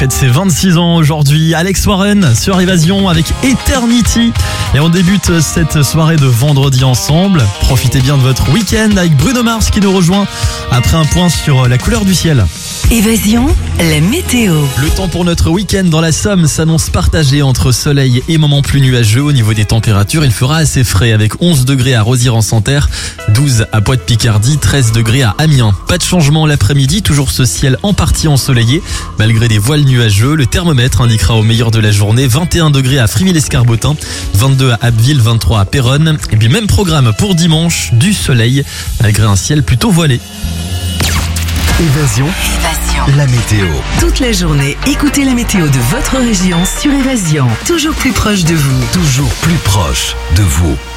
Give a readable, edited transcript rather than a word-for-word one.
fête ses 26 ans aujourd'hui. Alex Warren sur Évasion avec Eternity. Et on débute cette soirée de vendredi ensemble. Profitez bien de votre week-end avec Bruno Mars qui nous rejoint après un point sur la couleur du ciel. Évasion, la météo. Le temps pour notre week-end dans la Somme s'annonce partagé entre soleil et moments plus nuageux. Au niveau des températures, il fera assez frais avec 11 degrés à Rosières-en-Santerre, 12 à Poix-de-Picardie, 13 degrés à Amiens. Pas de changement l'après-midi, toujours ce ciel en partie ensoleillé. Malgré des voiles nuageux, le thermomètre indiquera au meilleur de la journée 21 degrés à Frimil-Escarbotin, 22 à Abbeville, 23 à Péronne. Et puis même programme pour dimanche, du soleil malgré un ciel plutôt voilé. Évasion, la météo. Toute la journée, écoutez la météo de votre région sur Évasion. Toujours plus proche de vous. Toujours plus proche de vous.